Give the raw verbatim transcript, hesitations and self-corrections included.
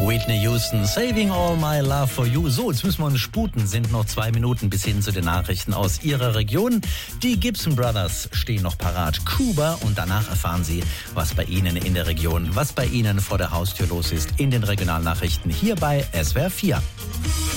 Whitney Houston, Saving All My Love for You. So, jetzt müssen wir uns sputen. Sind noch zwei Minuten bis hin zu den Nachrichten aus Ihrer Region. Die Gibson Brothers stehen noch parat. Kuba, und danach erfahren Sie, was bei Ihnen in der Region, was bei Ihnen vor der Haustür los ist in den Regionalnachrichten hier bei S W R vier.